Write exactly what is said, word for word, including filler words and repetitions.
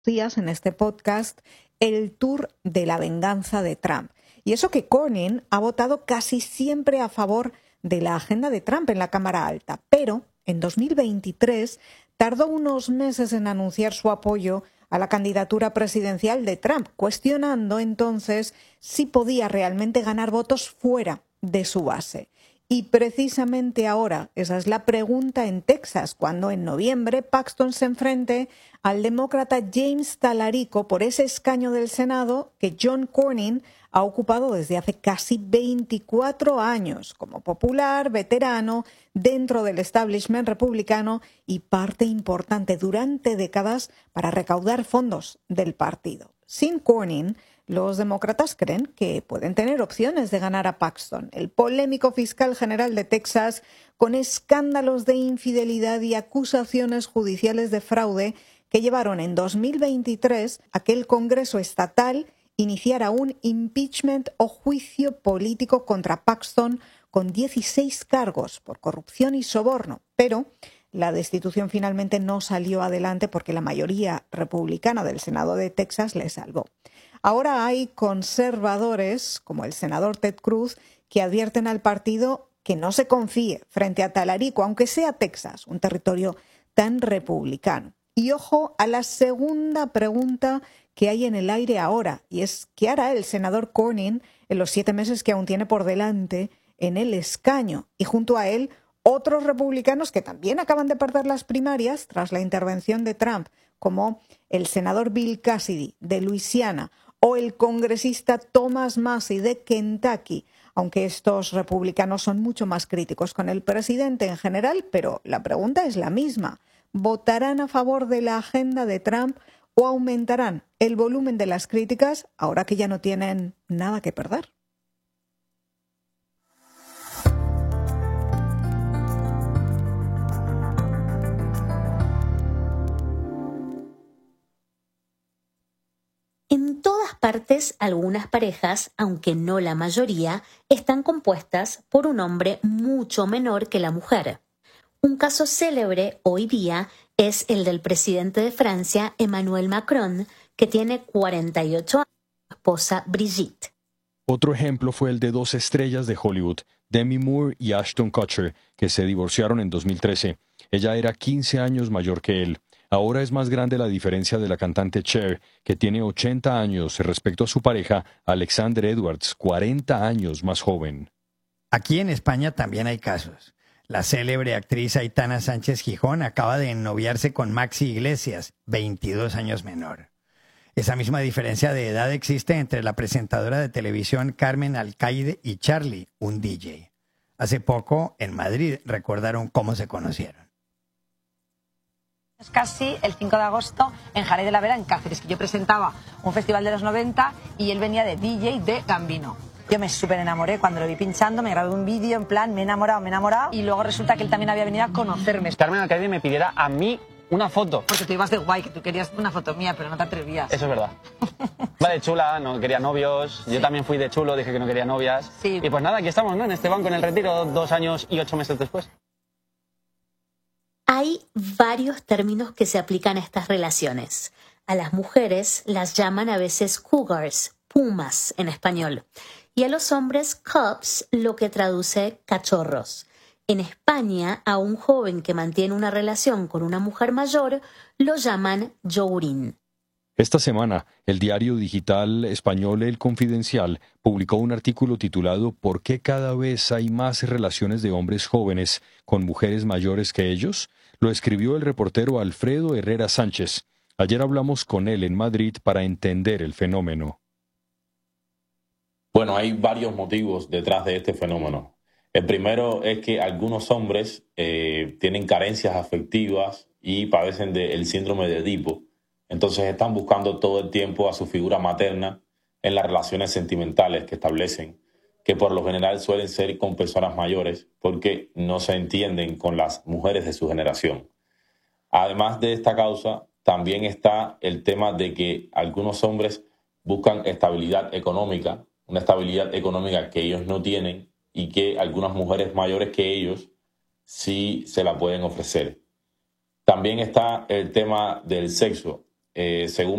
días en este podcast el tour de la venganza de Trump. Y eso que Cornyn ha votado casi siempre a favor de la agenda de Trump en la Cámara Alta, pero en dos mil veintitrés tardó unos meses en anunciar su apoyo a la candidatura presidencial de Trump, cuestionando entonces si podía realmente ganar votos fuera de su base. Y precisamente ahora, esa es la pregunta en Texas, cuando en noviembre Paxton se enfrente al demócrata James Talarico por ese escaño del Senado que John Cornyn ha ocupado desde hace casi veinticuatro años como popular, veterano, dentro del establishment republicano y parte importante durante décadas para recaudar fondos del partido. Sin Cornyn, los demócratas creen que pueden tener opciones de ganar a Paxton, el polémico fiscal general de Texas, con escándalos de infidelidad y acusaciones judiciales de fraude que llevaron en dos mil veintitrés a que el Congreso estatal iniciara un impeachment o juicio político contra Paxton con dieciséis cargos por corrupción y soborno. Pero la destitución finalmente no salió adelante porque la mayoría republicana del Senado de Texas le salvó. Ahora hay conservadores, como el senador Ted Cruz, que advierten al partido que no se confíe frente a Talarico, aunque sea Texas, un territorio tan republicano. Y ojo a la segunda pregunta que hay en el aire ahora, y es ¿qué hará el senador Cornyn en los siete meses que aún tiene por delante en el escaño? Y junto a él, otros republicanos que también acaban de perder las primarias tras la intervención de Trump, como el senador Bill Cassidy de Luisiana o el congresista Thomas Massie de Kentucky, aunque estos republicanos son mucho más críticos con el presidente en general, pero la pregunta es la misma. ¿Votarán a favor de la agenda de Trump o aumentarán el volumen de las críticas ahora que ya no tienen nada que perder? En todas partes, algunas parejas, aunque no la mayoría, están compuestas por un hombre mucho menor que la mujer. Un caso célebre hoy día es el del presidente de Francia, Emmanuel Macron, que tiene cuarenta y ocho años, su esposa Brigitte. Otro ejemplo fue el de dos estrellas de Hollywood, Demi Moore y Ashton Kutcher, que se divorciaron en dos mil trece. Ella era quince años mayor que él. Ahora es más grande la diferencia de la cantante Cher, que tiene ochenta años, respecto a su pareja, Alexander Edwards, cuarenta años más joven. Aquí en España también hay casos. La célebre actriz Aitana Sánchez Gijón acaba de ennoviarse con Maxi Iglesias, veintidós años menor. Esa misma diferencia de edad existe entre la presentadora de televisión Carmen Alcaide y Charlie, un D J. Hace poco, en Madrid, recordaron cómo se conocieron. Es casi el cinco de agosto en Jerez de la Vera, en Cáceres, que yo presentaba un festival de los noventa y él venía de D J de Gambino. Yo me súper enamoré cuando lo vi pinchando, me grabé un vídeo en plan, me he enamorado, me he enamorado, y luego resulta que él también había venido a conocerme. Carmen Alcaide me pidiera a mí una foto. Porque tú ibas de guay, que tú querías una foto mía, pero no te atrevías. Eso es verdad. Va de chula, no quería novios, sí. Yo también fui de chulo, dije que no quería novias. Sí. Y pues nada, aquí estamos, ¿no? En este banco, en el retiro, dos años y ocho meses después. Hay varios términos que se aplican a estas relaciones. A las mujeres las llaman a veces cougars, pumas en español, y a los hombres cubs, lo que traduce cachorros. En España, a un joven que mantiene una relación con una mujer mayor lo llaman jourín. Esta semana, el diario digital español El Confidencial publicó un artículo titulado ¿Por qué cada vez hay más relaciones de hombres jóvenes con mujeres mayores que ellos? Lo escribió el reportero Alfredo Herrera Sánchez. Ayer hablamos con él en Madrid para entender el fenómeno. Bueno, hay varios motivos detrás de este fenómeno. El primero es que algunos hombres eh, tienen carencias afectivas y padecen del síndrome de Edipo. Entonces están buscando todo el tiempo a su figura materna en las relaciones sentimentales que establecen, que por lo general suelen ser con personas mayores porque no se entienden con las mujeres de su generación. Además de esta causa, también está el tema de que algunos hombres buscan estabilidad económica, una estabilidad económica que ellos no tienen y que algunas mujeres mayores que ellos sí se la pueden ofrecer. También está el tema del sexo. eh, según